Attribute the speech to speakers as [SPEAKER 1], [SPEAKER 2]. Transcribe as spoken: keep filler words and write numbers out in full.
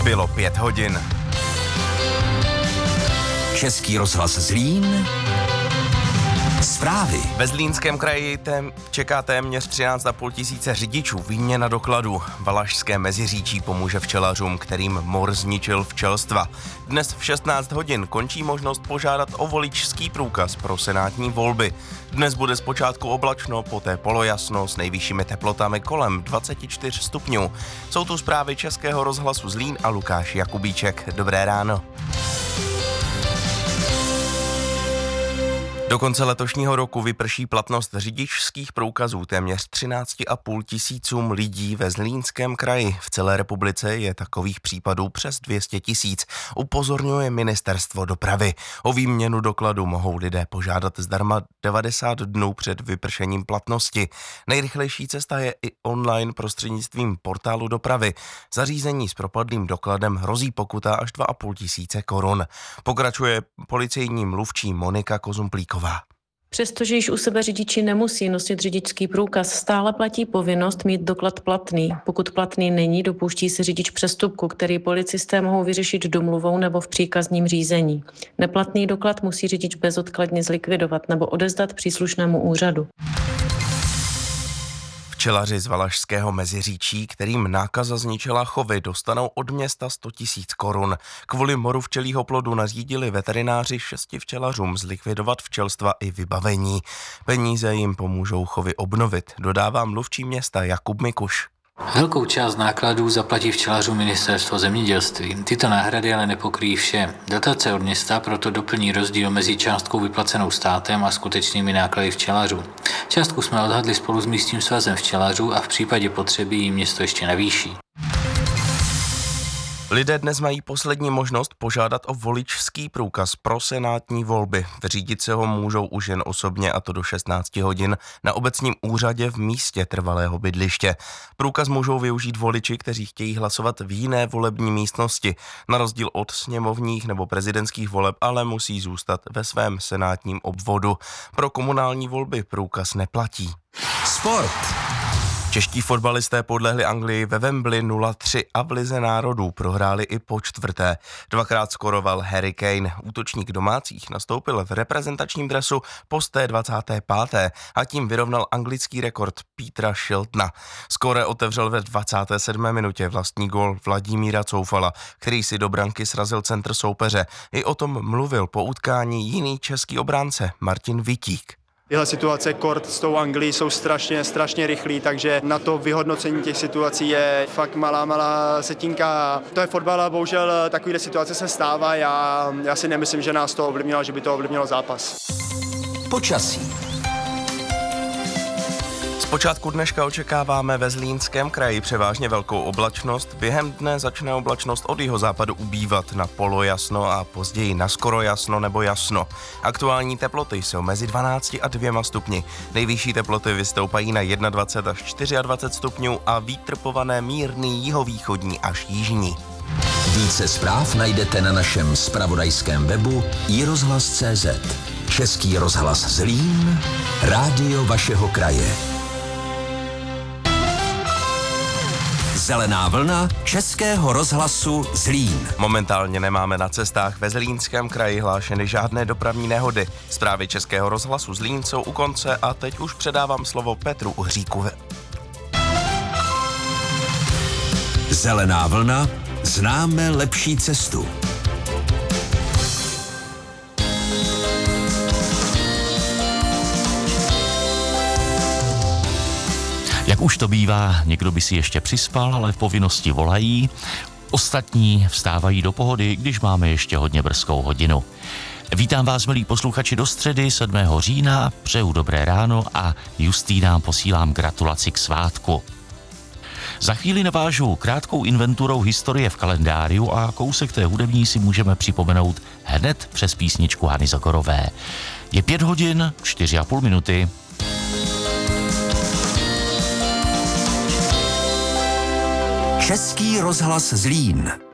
[SPEAKER 1] Bylo pět hodin.
[SPEAKER 2] Český rozhlas Zlín. Zprávy.
[SPEAKER 1] Ve Zlínském kraji tém, čeká téměř třináct a půl tisíce řidičů, výměna dokladů. Valašské Meziříčí pomůže včelařům, kterým mor zničil včelstva. Dnes v šestnáct hodin končí možnost požádat o voličský průkaz pro senátní volby. Dnes bude zpočátku oblačno, poté polojasno s nejvyššími teplotami kolem dvacet čtyři stupňů. Jsou tu zprávy Českého rozhlasu Zlín a Lukáš Jakubíček. Dobré ráno. Do konce letošního roku vyprší platnost řidičských průkazů téměř třináct a půl tisícům lidí ve Zlínském kraji. V celé republice je takových případů přes dvě stě tisíc, upozorňuje Ministerstvo dopravy. O výměnu dokladu mohou lidé požádat zdarma devadesát dnů před vypršením platnosti. Nejrychlejší cesta je i online prostřednictvím portálu dopravy. Zařízení s propadlým dokladem hrozí pokuta až dva a půl tisíce korun. Pokračuje policejní mluvčí Monika Kozumplíková.
[SPEAKER 3] Přestože již u sebe řidiči nemusí nosit řidičský průkaz, stále platí povinnost mít doklad platný. Pokud platný není, dopouští se řidič přestupku, který policisté mohou vyřešit domluvou nebo v příkazním řízení. Neplatný doklad musí řidič bezodkladně zlikvidovat nebo odevzdat příslušnému úřadu.
[SPEAKER 1] Včelaři z Valašského Meziříčí, kterým nákaza zničila chovy, dostanou od města sto tisíc korun. Kvůli moru včelího plodu nařídili veterináři šesti včelařům zlikvidovat včelstva i vybavení. Peníze jim pomůžou chovy obnovit, dodává mluvčí města Jakub Mikuš.
[SPEAKER 4] Velkou část nákladů zaplatí včelařům Ministerstvo zemědělství. Tyto náhrady ale nepokryjí vše. Dotace od města proto doplní rozdíl mezi částkou vyplacenou státem a skutečnými náklady včelařů. Částku jsme odhadli spolu s místním svazem včelařů a v případě potřeby ji město ještě navýší.
[SPEAKER 1] Lidé dnes mají poslední možnost požádat o voličský průkaz pro senátní volby. Vyřídit se ho můžou už jen osobně, a to do šestnáct hodin, na obecním úřadě v místě trvalého bydliště. Průkaz můžou využít voliči, kteří chtějí hlasovat v jiné volební místnosti. Na rozdíl od sněmovních nebo prezidentských voleb ale musí zůstat ve svém senátním obvodu. Pro komunální volby průkaz neplatí.
[SPEAKER 2] Sport.
[SPEAKER 1] Čeští fotbalisté podlehli Anglii ve Wembley nula tři a v Lize národů prohráli i po čtvrté. Dvakrát skoroval Harry Kane. Útočník domácích nastoupil v reprezentačním dresu po sté dvacáté páté a tím vyrovnal anglický rekord Petera Shiltona. Skóre otevřel ve dvacáté sedmé minutě vlastní gól Vladimíra Coufala, který si do branky srazil centr soupeře. I o tom mluvil po utkání jiný český obránce Martin Vitík.
[SPEAKER 5] Tyhle situace kort s tou Anglií jsou strašně, strašně rychlý, takže na to vyhodnocení těch situací je fakt malá, malá setinka. To je fotbal a bohužel takovýhle situace se stává. Já, já si nemyslím, že nás to ovlivnilo, že by to ovlivnilo zápas.
[SPEAKER 2] Počasí.
[SPEAKER 1] Zpočátku dneška očekáváme ve Zlínském kraji převážně velkou oblačnost. Během dne začne oblačnost od jihozápadu ubývat na polojasno a později na skoro jasno nebo jasno. Aktuální teploty jsou mezi dvanácti a dvěma stupni. Nejvyšší teploty vystoupají na dvacet jedna až dvacet čtyři stupňů a vítr pované mírný jihovýchodní až jižní.
[SPEAKER 2] Více zpráv najdete na našem zpravodajském webu i rozhlas tečka cé zet. Český rozhlas Zlín, rádio vašeho kraje. Zelená vlna Českého rozhlasu Zlín.
[SPEAKER 1] Momentálně nemáme na cestách ve Zlínském kraji hlášeny žádné dopravní nehody. Zprávy Českého rozhlasu Zlín jsou u konce a teď už předávám slovo Petru Uhříkovi.
[SPEAKER 2] Zelená vlna, známe lepší cestu.
[SPEAKER 6] Jak už to bývá, někdo by si ještě přispal, ale povinnosti volají. Ostatní vstávají do pohody, když máme ještě hodně brzkou hodinu. Vítám vás, milí posluchači, do středy sedmého října, přeju dobré ráno a Justýnám posílám gratulaci k svátku. Za chvíli navážu krátkou inventurou historie v kalendáriu a kousek té hudební si můžeme připomenout hned přes písničku Hany Zagorové. Je pět hodin, čtyři a půl minuty.
[SPEAKER 2] Český rozhlas Zlín.